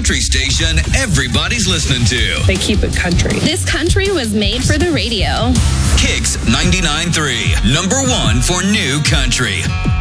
country station everybody's listening to. They keep it country. This country was made for the radio. Kicks 99.3, number one for new country.